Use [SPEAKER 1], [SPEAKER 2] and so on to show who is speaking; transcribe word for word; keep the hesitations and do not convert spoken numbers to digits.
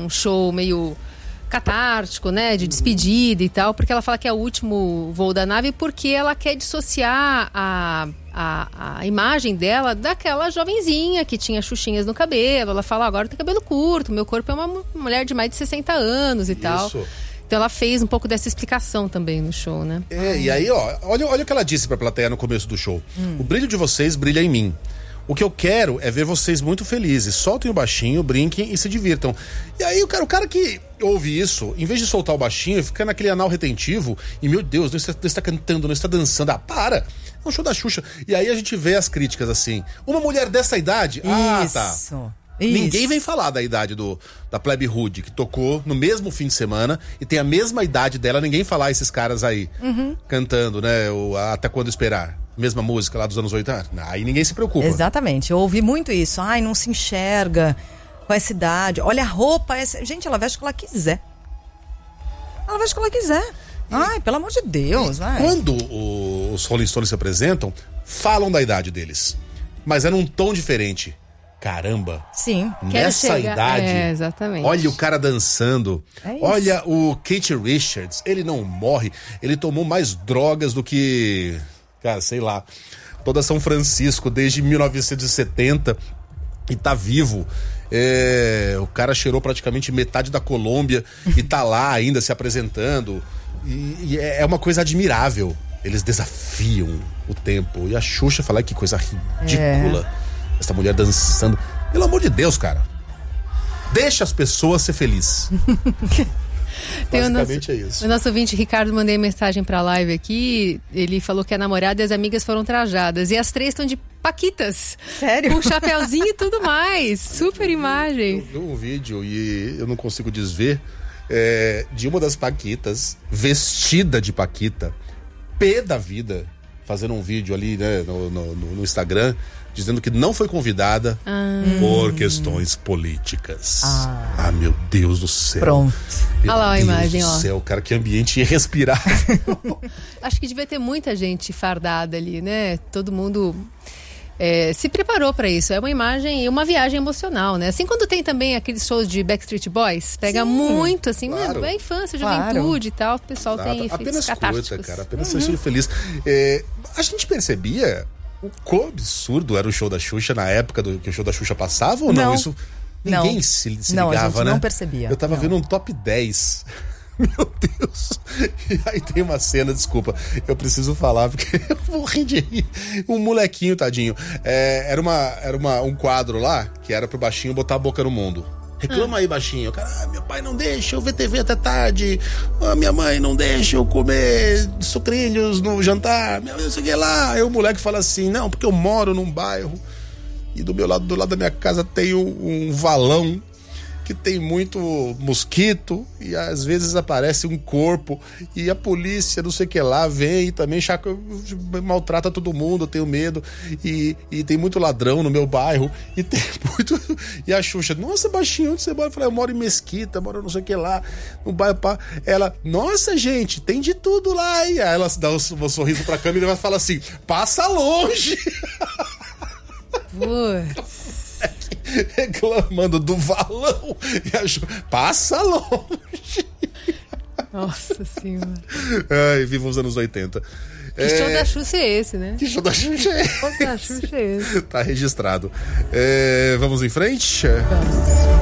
[SPEAKER 1] um show meio catártico, né? De despedida e tal, porque ela fala que é o último voo da nave, porque ela quer dissociar a, a, a imagem dela daquela jovenzinha que tinha xuxinhas no cabelo. Ela fala, agora tem cabelo curto, meu corpo é uma mulher de mais de sessenta anos e
[SPEAKER 2] Isso.
[SPEAKER 1] tal. Então ela fez um pouco dessa explicação também no show, né?
[SPEAKER 2] É, e aí, ó, olha, olha o que ela disse pra plateia no começo do show. Hum. O brilho de vocês brilha em mim. O que eu quero é ver vocês muito felizes. Soltem o baixinho, brinquem e se divirtam. E aí, o cara, o cara que ouve isso, em vez de soltar o baixinho, fica naquele anal retentivo. E, meu Deus, não está, não está cantando, não está dançando. Ah, para! É um show da Xuxa. E aí a gente vê as críticas assim. Uma mulher dessa idade? Ah,
[SPEAKER 3] isso.
[SPEAKER 2] tá.
[SPEAKER 3] Isso.
[SPEAKER 2] Ninguém vem falar da idade do, da Plebe Rude, que tocou no mesmo fim de semana e tem a mesma idade dela. Ninguém falar esses caras aí, uhum. cantando, né? O Até Quando Esperar. Mesma música lá dos anos oitenta. Aí ninguém se preocupa.
[SPEAKER 3] Exatamente, eu ouvi muito isso. Ai, não se enxerga com essa idade. Olha a roupa. Essa... Gente, ela veste o que ela quiser. Ela veste o que ela quiser. E... Ai, pelo amor de Deus. Vai.
[SPEAKER 2] Quando o, os Rolling Stones se apresentam, falam da idade deles. Mas é num tom diferente. Caramba.
[SPEAKER 3] Sim.
[SPEAKER 2] Nessa idade.
[SPEAKER 1] É, exatamente.
[SPEAKER 2] Olha o cara dançando.
[SPEAKER 3] É
[SPEAKER 2] olha o Keith Richards. Ele não morre. Ele tomou mais drogas do que... Cara, sei lá, toda São Francisco desde mil novecentos e setenta e tá vivo. É, o cara cheirou praticamente metade da Colômbia e tá lá ainda se apresentando. E, e é uma coisa admirável. Eles desafiam o tempo. E a Xuxa fala que coisa ridícula. É. Essa mulher dançando. Pelo amor de Deus, cara. Deixa as pessoas ser felizes.
[SPEAKER 1] Tem
[SPEAKER 2] Basicamente
[SPEAKER 1] o nosso,
[SPEAKER 2] é isso.
[SPEAKER 1] O nosso ouvinte Ricardo mandei mensagem pra live aqui. Ele falou que a namorada e as amigas foram trajadas. E as três estão de paquitas.
[SPEAKER 3] Sério?
[SPEAKER 1] Com chapeuzinho e tudo mais. Super imagem.
[SPEAKER 2] Eu vi um vídeo e eu não consigo desver é, de uma das paquitas vestida de paquita, pé da vida, fazendo um vídeo ali, né, no, no, no Instagram, dizendo que não foi convidada ah. por questões políticas. Ah. ah, meu Deus do céu.
[SPEAKER 3] Pronto.
[SPEAKER 2] Meu
[SPEAKER 1] Olha lá a
[SPEAKER 2] Deus
[SPEAKER 1] imagem,
[SPEAKER 2] do
[SPEAKER 1] ó.
[SPEAKER 2] céu, cara, que ambiente irrespirável.
[SPEAKER 1] Acho que devia ter muita gente fardada ali, né? Todo mundo é, se preparou pra isso. É uma imagem e uma viagem emocional, né? Assim quando tem também aqueles shows de Backstreet Boys, pega Sim, muito, assim,
[SPEAKER 2] claro.
[SPEAKER 1] mano, é infância,
[SPEAKER 3] Claro.
[SPEAKER 1] juventude e tal. O pessoal
[SPEAKER 2] Exato.
[SPEAKER 1] tem
[SPEAKER 2] apenas curta, cara, apenas
[SPEAKER 1] uhum.
[SPEAKER 2] sentindo feliz. É, a gente percebia o quão absurdo era o show da Xuxa na época do que o show da Xuxa passava ou não?
[SPEAKER 3] Não.
[SPEAKER 2] Isso ninguém
[SPEAKER 3] não.
[SPEAKER 2] se, se
[SPEAKER 3] não,
[SPEAKER 2] ligava,
[SPEAKER 3] a gente
[SPEAKER 2] né?
[SPEAKER 3] não percebia.
[SPEAKER 2] Eu tava
[SPEAKER 3] não.
[SPEAKER 2] vendo um top dez. Meu Deus. E aí tem uma cena, desculpa, eu preciso falar porque eu morri de rir. Um molequinho, tadinho. É, era uma, era uma, um quadro lá que era pro baixinho botar a boca no mundo. Reclama hum. aí, baixinho. Cara, ah, meu pai não deixa eu ver T V até tarde. Ah, minha mãe não deixa eu comer sucrilhos no jantar. Meu Deus, sei lá. Aí o moleque fala assim: não, porque eu moro num bairro e do meu lado, do lado da minha casa tem um, um valão que tem muito mosquito e às vezes aparece um corpo e a polícia, não sei o que lá, vem e também chaca, maltrata todo mundo, eu tenho medo e, e tem muito ladrão no meu bairro e tem muito... E a Xuxa, nossa, baixinho, onde você mora? Eu falei, eu moro em Mesquita, moro não sei o que lá, no bairro, pá. Ela, nossa, gente, tem de tudo lá. E aí ela dá um, um sorriso pra câmera e fala assim, passa longe.
[SPEAKER 1] Putz.
[SPEAKER 2] Reclamando do valão e achou, passa longe.
[SPEAKER 1] Nossa senhora.
[SPEAKER 2] Ai, viva os anos oitenta.
[SPEAKER 1] Que é... show da Xuxa é esse, né?
[SPEAKER 2] Que show da Xuxa é esse?
[SPEAKER 1] Que show da Xuxa é esse?
[SPEAKER 2] Tá registrado. É... Vamos em frente?
[SPEAKER 1] Vamos.